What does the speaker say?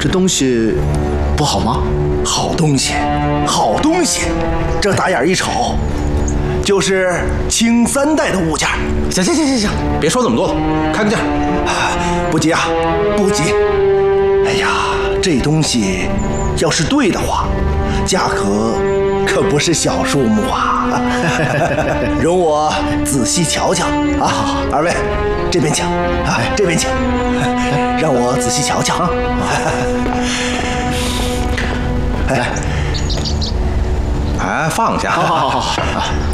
这东西不好吗？ 好东西，好东西，这打眼一瞅，就是清3代的物件。 行，别说这么多了，开个价。 不急啊，不急。哎呀，这东西要是对的话，价格可不是小数目啊。容我仔细瞧瞧啊。二位，这边请啊，这边请，让我仔细瞧瞧啊。 来，放下。 好。